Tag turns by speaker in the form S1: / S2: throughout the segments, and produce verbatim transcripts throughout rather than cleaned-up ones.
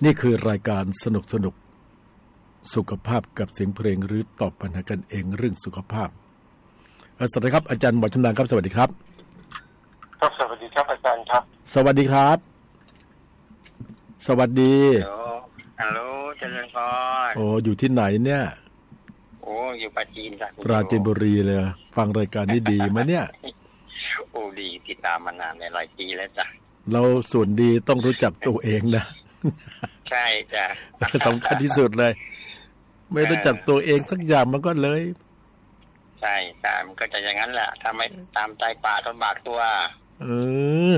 S1: นี่คือรายการสนุกสนุกสุขภาพกับเสียงเพลงหรือตอบปัญหากันเองเรื่องสุขภาพสวัสดีครับอาจารย์หมอชำนาญครับสวัสดีครับ
S2: ครับสวัสดีครับอาจารย์ครับ
S1: สวัสดีครับสวัสดี
S2: ฮัลโหลเจริญพร
S1: โอ้อยู่ที่ไหนเนี่ย
S2: โอ้อยู่ปราจีนจ้ะ
S1: ปราจีนบุรีเลยฟังรายการนี้ดีไหมเนี่ย
S2: โอ้ดีติดตามมานานหลายปีแล้วจ้ะ
S1: เราส่วนดีต้องรู้จักตัวเองนะ
S2: ใช่จ้ะ
S1: สำคัญที่สุดเลยไม่รู้จักตัวเองสักอย่างมันก็เลย
S2: ใช่ใช่มันก็จะอย่างนั้นแหละถ้าไม่ตามใจปากก็บากตัว
S1: เออ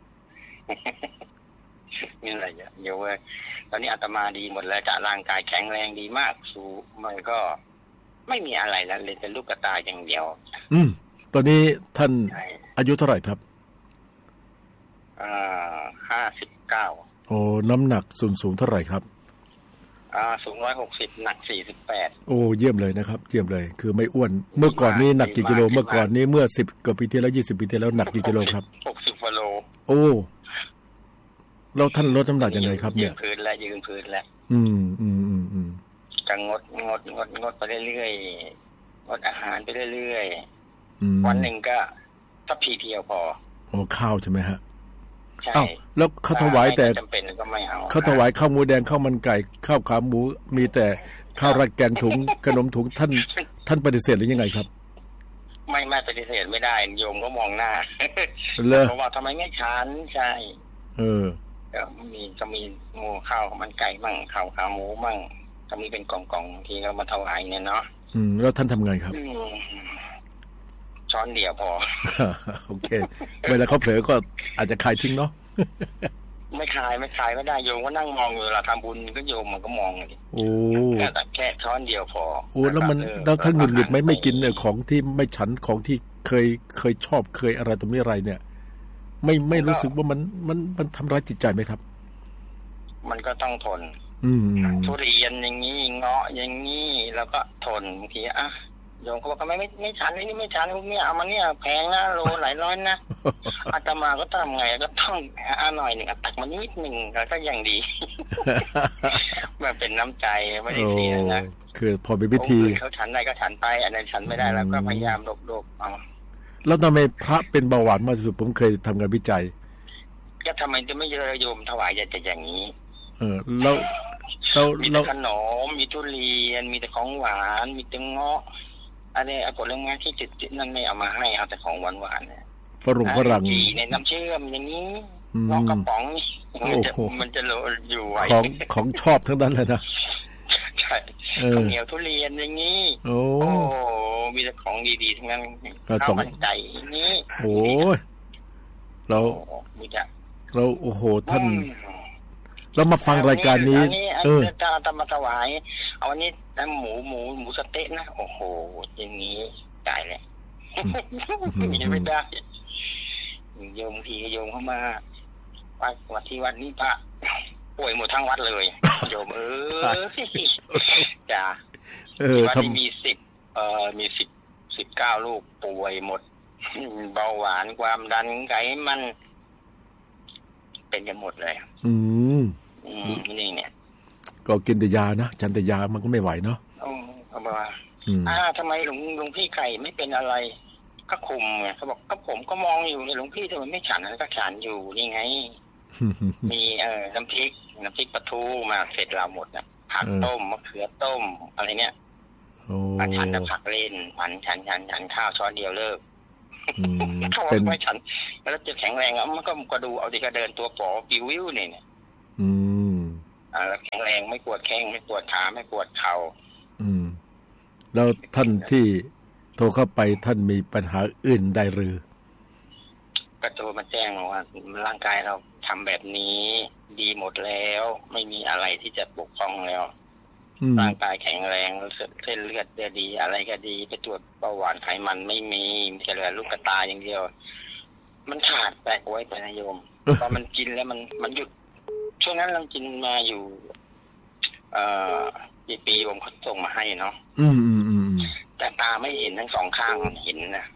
S2: นี่อะไรเยอะเยอะเว้ยตอนนี้อาตมาดีหมดแล้วจ้ะร่างกายแข็งแรงดีมากสู้มันก็ไม่มีอะไรแล้วเลยเป็นลูกกระตายอย่างเดียว
S1: อืมตอนนี้ท่านอายุเท่าไหร่ครับ
S2: อ่าห้าสิบเก้า
S1: โอ้น้ำหนักสูงสูงเท่าไหร่ครับ
S2: อ่าสูงร้อยหกสิบหนักสี่สิบแปด
S1: โอ้เยี่ยมเลยนะครับเยี่ยมเลยคือไม่อ้วนเมื่อก่อนนี้หนักกี่กิโลเมื่อก่อนนี้เมื่อสิบกว่าปีที่แล้วยี่สิบปีที่แล้วหนักกี่กิโลครับ
S2: หกสิบกิโล
S1: โอ้เราท่านลดน้ำหนักยังไงครับเนี่ย
S2: ยืนพื้นแล้วยืนพื้นแล้ว
S1: อืมอืมอืมอืม
S2: จะงดงดงดงดไปเรื่อยๆงดอาหารไปเรื่อยๆวันหนึ่งก็สักพีเดียวพอ
S1: โอ้ข้าวใช่ไหมฮะ
S2: ใช่
S1: แล้วเขาถวายแต่
S2: จำเป็นก็ไม่เอา
S1: เขาถวายข้าวหมูแดงข้าวมันไก่ข้าวขาหมูมีแต่ข้าวราดแกงถุงขนมถุงท่านท่านปฏิเสธหรือยังไงครับ
S2: ไม่ไม่ปฏิเสธไม่ได้โยมก็มองหน้าเพราะว่าทำไมไม่ฉันใช่
S1: เออ
S2: ก็มีก็มีหมูข้าวมันไก่มั่งข้าวขาหมูมั่งก็มีเป็นกล่องๆทีก็มาถวายเนี่ยเนาะ
S1: อืมแล้วท่านทำไงครับ
S2: ช้อนเดียวพอ
S1: โอเคเวลาเขาเผลอก็อาจจะคายทิ้งเนาะ
S2: ไม่คายไม่คายไม่ได้โยมก็นั่งมองอยู่เวลาทำบุญก็โยมมันก็มองเลย
S1: โอ้
S2: แต่แค่ช้อนเดียวพอ
S1: โอ้แล้วมันแล้วท่านหงุดหงิดไหมไม่กินเนี่ยของที่ไม่ฉันของที่เคยเคยชอบเคยอะไรตรงนี้อะไรเนี่ยไม่ไม่รู้สึกว่ามันมันมันทำร้ายจิตใจไหมครับ
S2: มันก็ต้องทนทุเรียนอย่างนี้เงาะอย่างนี้แล้วก็ทนบางทีอ่ะโยมเขาบอกทำไมไม่ไม่ฉันนี่ไม่ฉันเนี่ยเอามาเนี่ยแพงนะโลหลายร้อยนะอาตมาก็ทำไงก็ต้องอ่าหน่อยหนึ่งตักมานิดหนึ่งแล้วก็ยังดีมันเป็นน้ำใจไม่ได้เสียนะ
S1: คือพอเป็นพิธี
S2: เขาฉันได้ก็ฉันไปอันนั้นฉันไม่ได้แล้วก็พยายามลบๆเอา
S1: แล้วทำไมพระเป็นเบาหวานมากที่สุดผมเคยทำงานวิจัย
S2: ก็ทำไมจะไม่เยอะโยมถวายจะอย่างนี้
S1: เออแล้วเรา
S2: มีแต่ขนมมีทุเรียนมีแต่ของหวานมีแต่เงาะอะไรผลไม้ที่จิตๆนั่นไม่เอามาให้เอาแต่ของหวานๆเนี่ย
S1: ฝรั่งฝรั่ง
S2: ในน้ำเชื่อมอย่างนี้เงาะกระป๋องมันจะมันจะอยู่ไว้
S1: ของของชอบทั้งนั้นเลยนะ
S2: ใช่ข้าวเหนียวทุเรียนอย่างนี้
S1: โอ้
S2: มีแต่ของดีๆทั้งนั้นข้าวมันไก่นี้
S1: โอ้เราเราโอ้โหท่านเรามาฟังรายการนี้
S2: เออจะทำมาถวายเอาวันนี้หมูหมูหมูสเต๊ะนะโอ้โหอย่างนี้จ่ายเลยมีไม่ได้โยมทีโยมเข้ามาวัดวัดที่วัดนี้พระป่วยหมดทั้งวัดเลยโยมเออจ้าวัดที่มีสิบเอ่อมีสิบสิบเก้าลูกป่วยหมดเบาหวานความดันไขมันเป็นกันหมดเลย
S1: อืม
S2: อืมนี่เนี่ย
S1: ก็กินแต่ยานะฉันแต่ยามันก็ไม่ไหวเนาะ
S2: อ๋อเอามาอ่าทำไมหลวงหลวงพี่ไก่ไม่เป็นอะไรก็คุมไงเขาบอกก็ผมก็มองอยู่ในหลวงพี่ทำไมไม่ฉันแล้วก็ฉันอยู่นี่ไงมีเอ่อน้ำพริกน้ำพริกปลาทูมาเสร็จเราหมดนะผักต้มมะเขือต้มอะไรเนี่ยมาฉันแล้วผักเล่นฉันฉันฉันฉันข้าวช้อนเดียวเลิกเป็นไม่ฉันแล้วจะแข็งแรงอ่ะมันก็ก็ดูเอาดิก็เดินตัวป๋อปิววิวเนี่ย
S1: อืม
S2: อ่าแล้วแข็งแรงไม่ปวดแข้งไม่ปวดขาไม่ปวดเข่า
S1: อืมแล้วท่านที่โทรเข้าไปท่านมีปัญหาอื่นใดหรือ
S2: ก็โทรมาแจ้งว่าร่างกายเราทำแบบนี้ดีหมดแล้วไม่มีอะไรที่จะปกป้องแล้วร่างกายแข็งแรงเส้นเลือดดีอะไรก็ดีไปตรวจเบาหวานไขมันไม่มีมีแต่เหลือลูกตาอย่างเดียวมันขาดแปลกไว้ไปนะโยมพอมันกินแล้วมันมันหยุดช่วงนั้นเรากินมาอยู่เอ่อปีปีผมเขาส่งมาให้เนาะ
S1: อืมอืมอืม
S2: แต่ตาไม่เห็นทั้งสองข้างเห็นนะ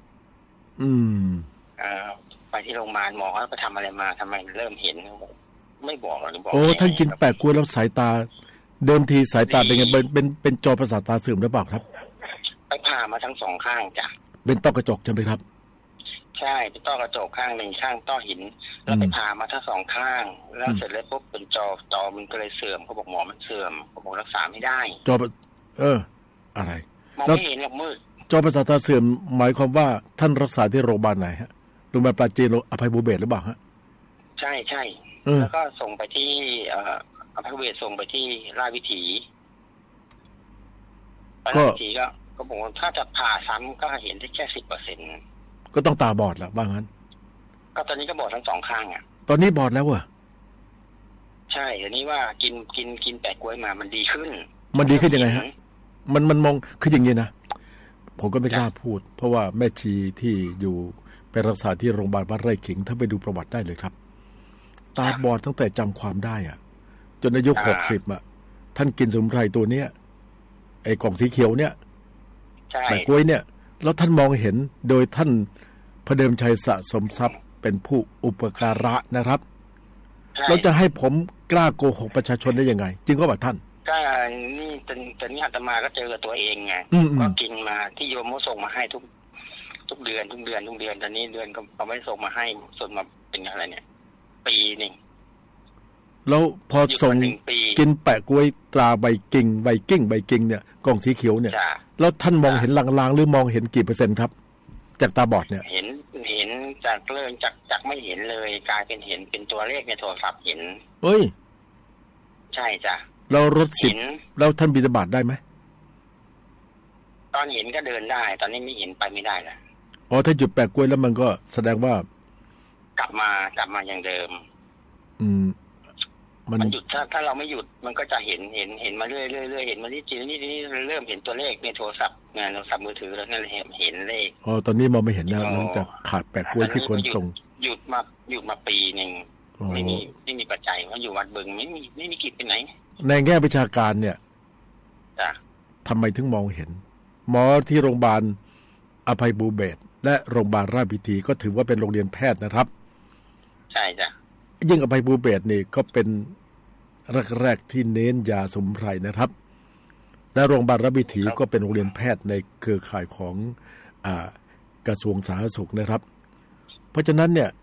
S1: อืม
S2: ไปที่โรงพยาบาลหมอเขาไปทำอะไรมาทำไมเริ่มเห็นไม่บอกหรอกบอก
S1: โอ้ท่านกินแปะกล้วยแล้วสายตาเดิมทีสายตาเป็นไงเป็นเป็นเป็นจอประสาทตาเสื่อมหรือเปล่าครับ
S2: ไปผ่ามาทั้งสองข้างจ้ะ
S1: เป็นต้อกระจกใช่ไหมครับ
S2: ใช่เป็นต้อกระจกข้างหนึ่งข้างต้อหินแล้วไปผ่ามาทั้งสองข้างแล้วเสร็จแล้วปุ๊บเป็นจอจอมันก็เลยเสื่อมเขาบอกหมอมันเสื่อมเขาบอกรักษาไม่ได้
S1: จอเอออะไร
S2: มองไม่เห็นหรอกมืด
S1: จอประสาทตาเสื่อมหมายความว่าท่านรักษาที่โรงพยาบาลไหนฮะโรงพยาบาลปราจีนอภัยภูเบศรหรือเปล่าฮะ
S2: ใช่ใช่แล้วก็ส่งไปที่อภัยภูเบศรส่งไปที่ราชวิถีราชวิถีก็ก็บอกว่าถ้าจะผ่าซ้ำก็เห็นได้แค่สิบเปอร์เซ็นต์
S1: ก็ต้องตาบอดแล้วบ้างงั้น
S2: ก็ตอนนี้ก็บอดทั้งสองข้างอ่ะ
S1: ตอนนี้บอดแล้ววะ
S2: ใช่เดี๋ยวนี้ว่ากินกินกินแปะกล้วยมามันดีขึ้น
S1: มันดีขึ้นยังไงฮะมันมันมองคืออย่างนี้นะผมก็ไม่กล้าพูดเพราะว่าแม่ชีที่อยู่ไปรักษาที่โรงพยาบาลวัดไร่ขิงถ้าไปดูประวัติได้เลยครับตาบอดตั้งแต่จำความได้อ่ะจนอายุหกสิบอ่ะท่านกินสมุนไพรตัวเนี้ยไอ้กล่องสีเขียวเนี่ยแปะกล้วยเนี่ยแล้วท่านมองเห็นโดยท่านพระเดิมชัยสะสมทรัพย์เป็นผู้อุปการะนะครับเราจะให้ผมกล้าโกหกประชาชนได้ยังไงจริงก็บอกท่าน
S2: ก็นี่ตอนตอนนี้อาตมาก็เจอกับตัวเองไงก็กินมาที่โยมเขาส่งมาให้ทุกทุกเดือนทุกเดือนทุกเดือนตอนนี้เดือนก็เขาไม่ส่งมาให้ส่งมาเป็นอะไรเนี่ยปีนึง
S1: แล้วพอส่งกินแปะกล้วยตราใบกิ่งใบกิ้งใบกิ่งเนี่ยกล่องสีเขียวเนี่ยแล้วท่านมองเห็นลางๆหรือมองเห็นกี่เปอร์เซ็นต์ครับจากตาบอดเนี่ย
S2: เห็นเห็นจากเริ่มจากจากไม่เห็นเลยกลายเป็นเห็นเป็นตัวเลขในโทรศัพท์เห็น
S1: เฮ้ย
S2: ใช่จ้ะ
S1: เรารถสิบแล้วท่านบิณฑบาตได้ไหม
S2: ตอนเห็นก็เดินได้ตอนนี้ไม่เห็นไปไม่ได้แล้ว
S1: อ๋อถ้าหยุดแปะกล้วยแล้วมันก็แสดงว่
S2: ากลับมากลับมาอย่างเดิม
S1: อืม
S2: มันหยุดถ้าถ้าเราไม่หยุดมันก็จะเห็นเห็นเห็นมาเรื่อยเรื่อยเรื่อยเห็นมาที่จีนนี่นี่เริ่มเห็นตัวเลขในโทรศัพท์งานโทรศัพท์มือถือแล้วนั่นเห็นเห็นเลข
S1: อ๋อตอนนี้มองไม่เห็นแล้วหลังจากขาดแปะกล้วยที่คนส่ง
S2: หยุดมาหยุดมาปีหนึ่งไม่มีไม่มีปัจจัยว่าอยู่วัดบึงไม่มีไม่มีกิจไปไหน
S1: ในแง่วิชาการเนี่ย
S2: จ้ะ
S1: ทำไมถึงมองเห็นหมอที่โรงพยาบาลอภัยภูเบศรและโรงพยาบาลราชวิถีก็ถือว่าเป็นโรงเรียนแพทย์นะครับ
S2: ใช่จ้ะ
S1: ยิ่งอภัยภูเบศรนี่ก็เป็นแรกๆที่เน้นยาสมุนไพรนะครับและโรงพยาบาลราชวิถีก็เป็นโรงเรียนแพทย์ในเครือข่ายของอ่ากระทรวงสาธารณสุขนะครับเพราะฉะนั้นเนี่ย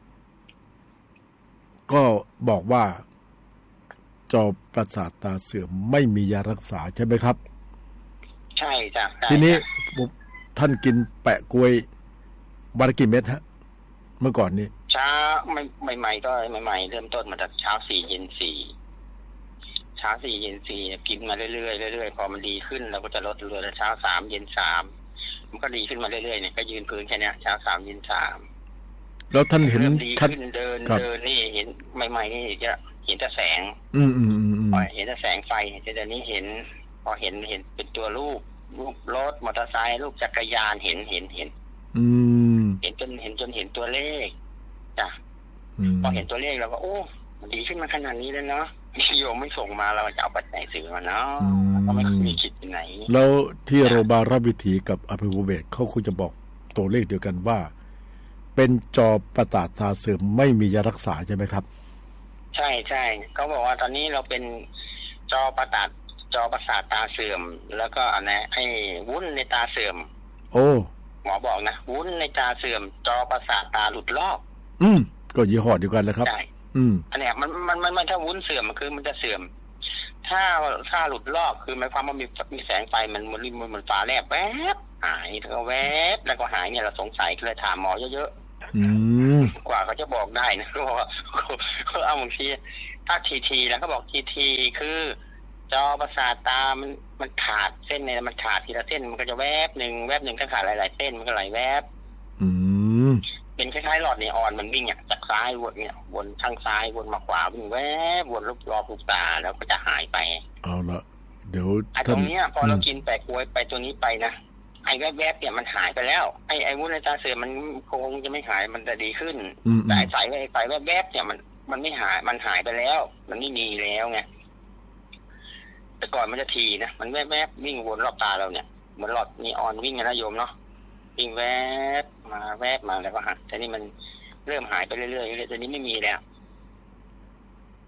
S1: ก็บอกว่าจอประสาทตาเสื่อมไม่มียารักษาใช่ไหมครับ
S2: ใช่จ้ะ
S1: ทีนี้ท่านกินแปะกล้วยวันละกี่เม็ดฮะเมื่อก่อนนี้
S2: เช้าไม่ใหม่ๆก็ใหม่ๆเริ่มต้นมาจากเช้าสี่เย็นสี่เช้าสี่เย็นสี่กินมาเรื่อยๆเรื่อยๆพอมันดีขึ้นเราก็จะลดเหลือเช้าสามเย็นสามมันก็ดีขึ้นมาเรื่อยๆเนี่ยก็ยืนพื้นแค่นี้เช้าสามเย็นสาม
S1: แล้วท่านเห็น
S2: ชัดเดินเดินนี่เห็นใหม่ๆนี่จะเห็นแต่แสง
S1: อืมอืมอืม
S2: เห็นแต่แสงไฟแต่ตอนนี้เห็นพอเห็นเห็นเป็นตัวรูปรูปรถมอเตอร์ไซค์รูปจักรยานเห็นเห็นเห็น
S1: อืม
S2: เห็นจนเห็นจนเห็นตัวเลขจ้ะพอเห็นตัวเลขเราก็โอ้มันดีขึ้นมาขนาดนี้แล้วเนาะโยมไม่ส่งมาเราจะเอาปัจจัยสื่อมาเนาะก็ไม่มีคิดไปไหน
S1: แล้วที่โรงพยาบาลราชวิถีกับอภัยภูเบศรเขาควรจะบอกตัวเลขเดียวกันว่าเป็นจอประสาทตาเสื่อมไม่มียารักษาใช่ไหมครับ
S2: ใช่ใช่เขาบอกว่าตอนนี้เราเป็นจอประสาทจอประสาทตาเสื่อมแล้วก็อันนี้ไอ้วุ้นในตาเสื่อม
S1: โอ้
S2: หมอบอกนะวุ้นในตาเสื่อมจอประสาทตาหลุดลอก
S1: อืมก็ยี่ห้อเดียวกันแล้วครับ
S2: ใช่
S1: อืม
S2: อันเนี้ยมันมันมันมันถ้าวุ้นเสื่อมมันคือมันจะเสื่อมถ้าถ้าหลุดลอกคือหมายความว่ามีมีแสงไฟมันมันมันมันฟ้าแลบแวบหายแล้วก็แวบแล้วก็หายเนี่ยเราสงสัยก็เลยถามหมอเยอะ
S1: ๆอืม
S2: กว่าเขาจะบอกได้นะเขาบอกว่าเขาเอาบางทีถ้าทีทีแล้วเขาบอกทีทีคือจอประสาทตามันมันขาดเส้นเนี่ยมันขาดทีละเส้นมันก็จะแวบหนึ่งแวบหนึ่งถ้าขาดหลายๆเส้นมันก็ไหลแวบ
S1: อืม
S2: เป็นคล้ายๆหลอดนีออนมันวิ่งอ่ะจากซ้ายวนเนี่ยวนทางซ้ายวนมาขวาวิ่งแวบวนรอบรอบลูกตาแล้วก็จะหายไป
S1: เอาละเดี๋ยว
S2: ไอ้ตรงเนี้ยพอเรากินแปะกล้วยไปตัวนี้ไปนะไอ้แวบๆเนี่ยมันหายไปแล้วไอ้ไอ้วุ้นในตาเสื่อมมันคงจะไม่หายมันจะดีขึ้นแต่ไอ้สายไอ้สายแวบๆเนี่ยมันมันไม่หายมันหายไปแล้วมันไม่มีแล้วไงแต่ก่อนมันจะทีนะมันแวบๆวิ่งวนรอบตาเราเนี่ยเหมือนหลอดนีออนวิ่งนะโยมเนาะวิ่งแวบมาแวบมาแล้วก็หายแต่นี่มันเริ่มหายไปเรื่อยๆเรื่อยๆตอนนี้ไม่มีแล้ว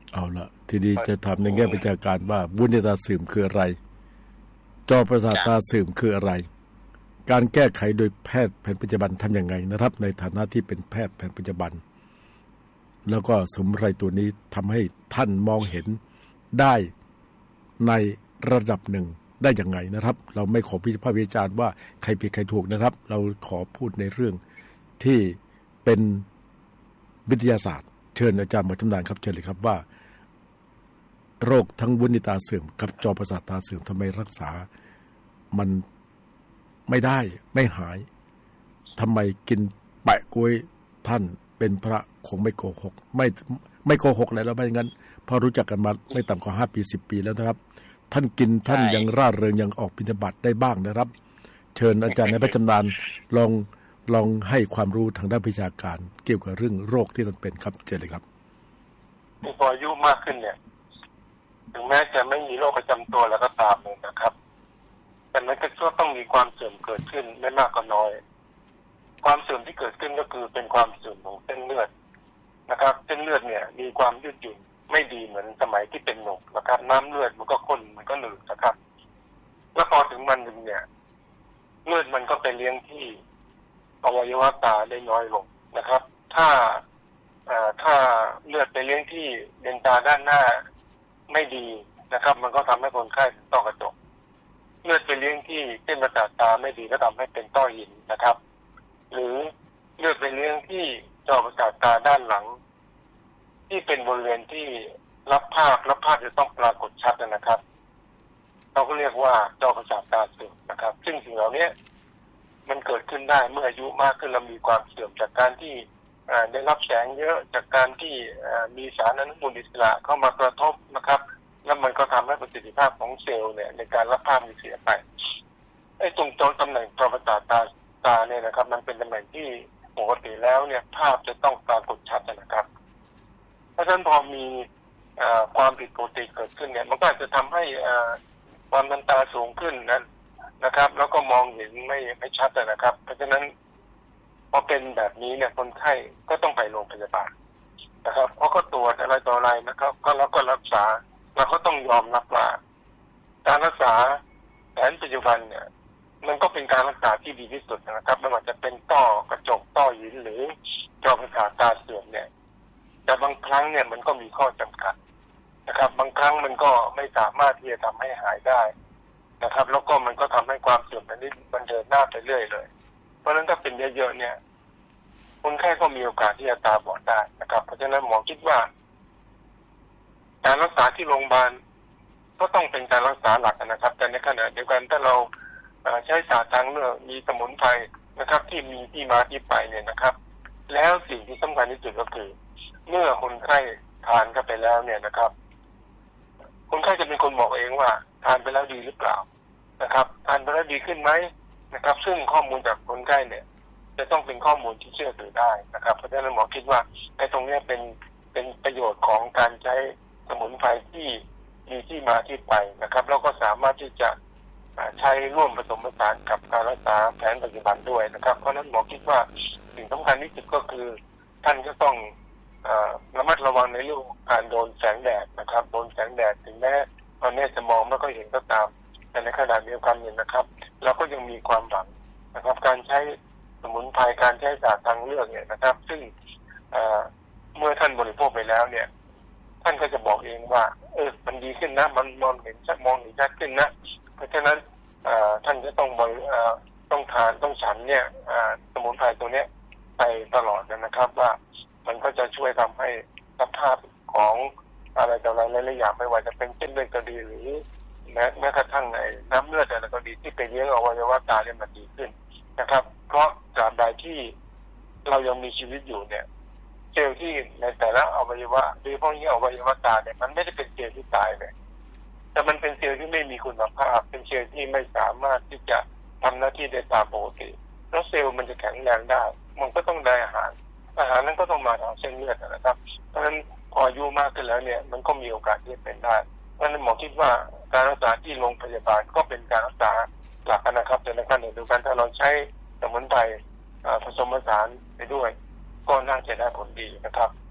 S1: เอาละทีนี้จะทำในแง่วิชาการว่าวุฒิตาเสื่อมคืออะไรจอประสาทตาเสื่อมคืออะไรการแก้ไขโดยแพทย์แผนปัจจุบันทำอย่างไงนะครับในฐานะที่เป็นแพทย์แผนปัจจุบันแล้วก็สมุนไพรตัวนี้ทำให้ท่านมองเห็นได้ในระดับหนึ่งได้อย่างไงนะครับเราไม่ขอพิพากษาวิจารณ์ว่าใครผิดใครถูกนะครับเราขอพูดในเรื่องที่เป็นวิทยาศาสตร์เชิญอาจารย์หมอชำนาญครับเชิญเลยครับว่าโรคทั้งวุฒิตาเสื่อมกับจอประสาทตาเสื่อมทำไมรักษามันไม่ได้ไม่หายทำไมกินแปะกล้วยท่านเป็นพระคงไม่โกหกไม่ไม่โกหกเลยแล้วไม่งั้นพอรู้จักกันมาไม่ต่ำกว่าห้าปีสิบปีแล้วนะครับท่านกินท่านยังร่าเริงยังออกบิณฑบาตได้บ้างนะครับเชิญอาจารย์ในพระชำนาญลองลองให้ความรู้ทางด้านวิชาการเกี่ยวกับเรื่องโรคที่ท่านเป็นครับเชิญเลยครับ
S3: พออายุมากขึ้นเนี่ยถึงแม้จะไม่มีโรคประจำตัวแล้วก็ตามเลยนะครับแต่มันก็ต้องมีความเสื่อมเกิดขึ้นไม่มากก็น้อยความเสื่อมที่เกิดขึ้นก็คือเป็นความเสื่อมของเส้นเลือดนะครับเส้นเลือดเนี่ยมีความยืดหยุ่นไม่ดีเหมือนสมัยที่เป็นหนุ่มนะครับน้ำเลือดมันก็ข้นมันก็หนืดนะครับแล้วพอถึงวันหนึ่งเนี่ยเลือดมันก็ไปเลี้ยงที่อวัยวะตาได้น้อยลงนะครับถ้าถ้าเลือดไปเลี้ยงที่เลนตาด้านหน้าไม่ดีนะครับมันก็ทำให้คนไข้ต้อกระจกเลือดไปเลี้ยงที่เส้นประสาทตาไม่ดีก็ทำให้เป็นต้อหินนะครับหรือเลือดไปเลี้ยงที่จอประสาทตาด้านหลังที่เป็นบริเวณที่รับภาพรับภาพจะต้องปรากฏชัดนะครับเราก็เรียกว่าจอประสาทตาเสื่อมนะครับซึ่งสิ่งเหล่านี้มันเกิดขึ้นได้เมื่ออายุมากขึ้นเรามีความเสื่อมจากการที่ได้รับแสงเยอะจากการที่มีสารอนุมูลอิสระเข้ามากระทบนะครับแล้วมันก็ทำให้ประสิทธิภาพของเซลล์เนี่ยในการรับภาพมันเสียไปไอ้ตรงจอตำแหน่งจอประสาทตาตาเนี่ยนะครับมันเป็นตำแหน่งที่ปกติแล้วเนี่ยภาพจะต้องปรากฏชัดนะครับเพราะฉะนั้นพอมีความผิดปกติเกิดขึ้นเนี่ยมันก็อาจจะทำให้ความดันตาสูงขึ้นนั้นนะครับแล้วก็มองเห็นไม่ไม่ชัดนะครับเพราะฉะนั้นพอเป็นแบบนี้เนี่ยคนไข้ก็ต้องไปโรงพยาบาลนะครับเพราะก็ตรวจอะไรต่ออะไรนะครับก็แล้วก็รักษาแล้วก็ต้องยอมรับว่าการรักษาแผนปัจจุบันเนี่ยมันก็เป็นการรักษาที่ดีที่สุดนะครับไม่ว่าจะเป็นต้อกระจกต้อหินหรือจอประสาทตาเสื่อมเนี่ยแต่บางครั้งเนี่ยมันก็มีข้อจำกัดนะครับบางครั้งมันก็ไม่สามารถที่จะทำให้หายได้นะครับแล้วก็มันก็ทำให้ความเสื่อมนั้นมันเดินหน้าไปเรื่อยเลยเพราะฉะนั้นถ้าเป็นเยอะๆเนี่ยคนไข้ก็มีโอกาสที่จะตาบอดได้นะครับเพราะฉะนั้นหมอคิดว่าการรักษาที่โรงพยาบาลก็ต้องเป็นการรักษาหลักนะครับแต่ในขณะเดียวกันถ้าเราใช้ศาสตร์ทางเลือกมีสมุนไพรนะครับที่มีที่มาที่ไปเนี่ยนะครับแล้วสิ่งที่สำคัญที่สุดก็คือเมื่อคนไข้ทานเข้าไปแล้วเนี่ยนะครับคนไข้จะเป็นคนบอกเองว่าทานไปแล้วดีหรือเปล่านะครับทานไปแล้วดีขึ้นไหมนะครับซึ่งข้อมูลจากคนไข้เนี่ยจะต้องเป็นข้อมูลที่เชื่อถือได้นะครับเพราะฉะนั้นหมอคิดว่าไอ้ตรงนี้เป็นเป็นประโยชน์ของการใช้สมุนไพรที่มีที่มาที่ไปนะครับแล้วก็สามารถที่จะใช้ร่วมผสมผสานกับการรักษาแผนปัจจุบันด้วยนะครับเพราะฉะนั้นหมอคิดว่าสิ่งสำคัญที่สุดก็คือท่านก็ต้องระมัดระวังในเรื่องการโดนแสงแดดนะครับโดนแสงแดดถึงแม้ตอนนี้จะมองไม่ค่อยเห็นก็ตามแต่ในขณะเดียวกันเนี่ยนะครับเราก็ยังมีความหวังนะครับการใช้สมุนไพรการใช้ศาสตร์ทางเลือกเนี่ยนะครับซึ่งเมื่อท่านบริโภคไปแล้วเนี่ยท่านก็จะบอกเองว่าเออมันดีขึ้นนะมันมองเห็นชัดมองเห็นชัดขึ้นนะเพราะฉะนั้นท่านจะต้องบริต้องทานต้องฉันเนี่ยสมุนไพรตัวเนี้ยไปตลอดนะครับว่ามันก็จะช่วยทำให้สภาพของอะไรต่ออะไรหลายๆอย่างไม่ว่าจะเป็นเส้นเลือดก็ดีหรือแม้แม้กระทั่งในน้ำเลือดอะไรก็ดีที่ไปเลี้ยงอวัยวะตาเนี่ยมันดีขึ้นนะครับเพราะตราบใดที่เรายังมีชีวิตอยู่เนี่ยเซลล์ที่ในแต่ละอวัยวะโดยเฉพาะยิ่งอวัยวะตาเนี่ยมันไม่ได้เป็นเซลล์ที่ตายเลยแต่มันเป็นเซลล์ที่ไม่มีคุณภาพเป็นเซลล์ที่ไม่สามารถที่จะทำหน้าที่ได้ตามปกติแล้วเซลล์มันจะแข็งแรงได้มันก็ต้องได้อาหารอาหารนั้นก็ต้องมาทางเส้นเลือดนะครับเพราะฉะนั้นพออายุมากขึ้นแล้วเนี่ยมันก็มีโอกาสที่จะเป็นได้เพราะฉะนั้นหมอคิดว่าการรักษาที่โรงพยาบาลก็เป็นการรักษาหลักนะครับแต่ในขณะเดียวกันถ้าเราใช้สมุนไพรผสมผสานไปด้วยก็น่าจะได้ผลดีนะครับ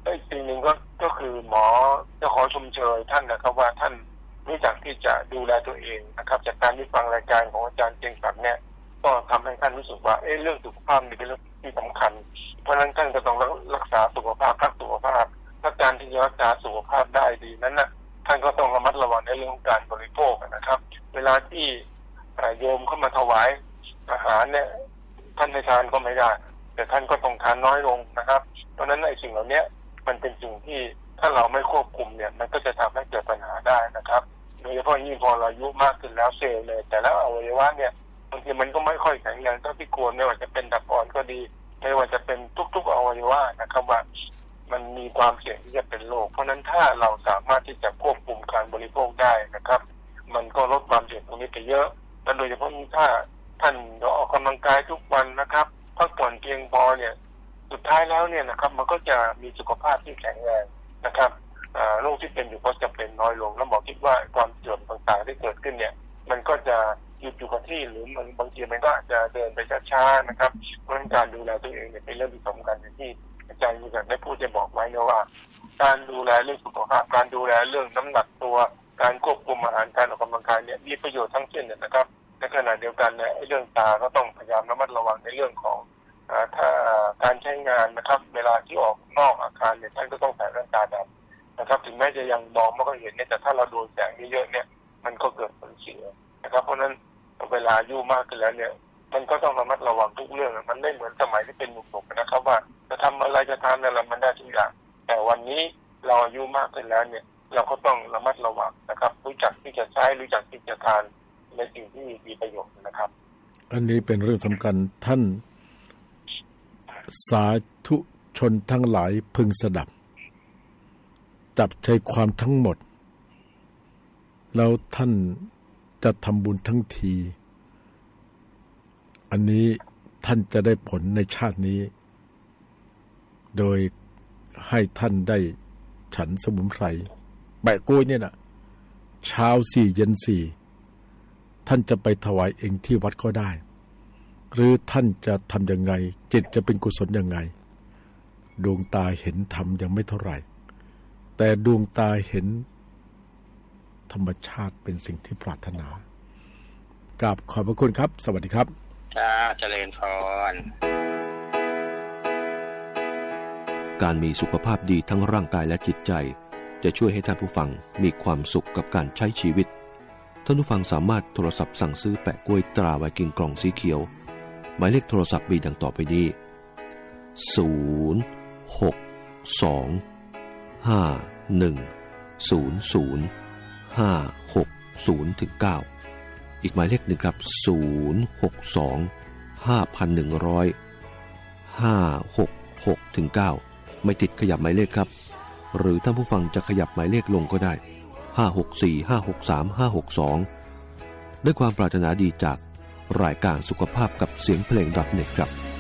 S3: อีกสิ่งหนึ่งก็ก็คือหมอจะขอชมเชยท่านนะครับว่าท่านรู้จักที่จะดูแลตัวเองนะครับจากการที่ฟังรายการของอาจารย์เจงศักดิ์เนี่ยก็ทำให้ท่านรู้สึกว่าเออเรื่องสุขภาพนี่เป็นเรื่องที่สำคัญเพราะฉะนั้นท่านก็ต้องรักษาสุขภาพรักสุขภาพและการที่จะรักษาสุขภาพได้ดีนั้นนะท่านก็ต้องระมัดระวังในเรื่องของการบริโภคนะครับเวลาที่โยมเข้ามาถวายอาหารเนี่ยท่านไม่ทานก็ไม่ได้แต่ท่านก็ต้องทานน้อยลงนะครับเพราะฉะนั้นไอ้สิ่งเหล่านี้มันเป็นสิ่งที่ถ้าเราไม่ควบคุมเนี่ยมันก็จะทำให้เกิดปัญหาได้นะครับโดยเฉพาะยิ่งพอเราอายุมากขึ้นแล้วเซลล์เลยแต่แล้วอวัยวะเนี่ยบางทีมันก็ไม่ค่อยแข็งแรงเท่าที่ควรไม่ว่าจะเป็นตับอ่อนก็ดีไม่ว่าจะเป็นทุกๆอวัยวะนะครับว่ามันมีความเสี่ยงที่จะเป็นโรคเพราะนั้นถ้าเราสามารถที่จะควบคุมการบริโภคได้นะครับมันก็ลดความเสี่ยงตรงนี้ไปเยอะและโดยเฉพาะถ้าท่านออกกำลังกายทุกวันนะครับพักผ่อนเพียงพอเนี่ยสุดท้ายแล้วเนี่ยนะครับมันก็จะมีสุขภาพที่แข็งแรงนะครับโรคที่เป็นอยู่ก็จะเป็นน้อยลงแล้วหมอคิดว่าความเสื่อมต่างๆที่เกิดขึ้นเนี่ยมันก็จะหยุดอยู่กับที่หรือมันบางทีมันก็อาจจะเดินไปช้าๆนะครับเพราะฉะนั้นการดูแลตัวเองเนี่ยเป็นเรื่องที่สำคัญที่อาจารย์มีการได้พูดจะบอกไว้นะว่าการดูแลเรื่องสุขภาพการดูแลเรื่องน้ำหนักตัวการควบคุมอาหารการออกกำลังกายเนี่ยมีประโยชน์ทั้งสิ้นนะครับในขณะเดียวกันเนี่ยเรื่องตาก็ต้องพยายามระมัดระวังในเรื่องของถ้าการใช้งานนะครับเวลาที่ออกนอกอาคารเนี่ยท่านก็ต้องใส่แว่นตาดำนะครับถึงแม้จะยังมองไม่ค่อยเห็นเนี่ยแต่ถ้าเราโดนแสงเยอะๆเนี่ยมันก็เกิดผลเสียนะครับเพราะนั้นเวลาอายุมากขึ้นแล้วเนี่ยมันก็ต้องระมัดระวังทุกเรื่องมันไม่เหมือนสมัยที่เป็นหนุ่มๆนะครับว่าจะทำอะไรจะทานอะไรมันได้ทุกอย่างแต่วันนี้เราอายุมากขึ้นแล้วเนี่ยเราก็ต้องระมัดระวังนะครับรู้จักที่จะใช้รู้จักที่จะทานในสิ่งที่มีประโยชน์นะครับ
S1: อันนี้เป็นเรื่องสำคัญท่านสาธุชนทั้งหลายพึงสดับจับใจความทั้งหมดแล้วท่านจะทำบุญทั้งทีอันนี้ท่านจะได้ผลในชาตินี้โดยให้ท่านได้ฉันสมุนไพรแปะกล้วยเนี่ยนะเช้าสี่เย็นสี่ท่านจะไปถวายเองที่วัดก็ได้หรือท่านจะทำยังไงจิตจะเป็นกุศลยังไงดวงตาเห็นธรรมยังไม่เท่าไหร่แต่ดวงตาเห็นธรรมชาติเป็นสิ่งที่ปรารถนากราบขอบพระคุณครับสวัสดีครับ
S2: จ้าเจริญพร
S4: การมีสุขภาพดีทั้งร่างกายและจิตใจจะช่วยให้ท่านผู้ฟังมีความสุขกับการใช้ชีวิตท่านผู้ฟังสามารถโทรศัพท์สั่งซื้อแปะกล้วยตราไวกิ้งกล่องสีเขียวหมายเลขโทรศัพท์มีดังต่อไปนี้ศูนย์ หก สอง ห้า หนึ่ง ศูนย์ ศูนย์ ห้า หก ศูนย์ ถึง เก้าอีกหมายเลขหนึ่งครับศูนย์ หก สอง ห้า หนึ่ง ศูนย์ ห้า หก หก ถึง เก้าไม่ติดขยับหมายเลขครับหรือท่านผู้ฟังจะขยับหมายเลขลงก็ได้ห้า หก สี่ ห้า หก สาม ห้า หก สองด้วยความปรารถนาดีจากรายการสุขภาพกับเสียงเพลง .net ครับ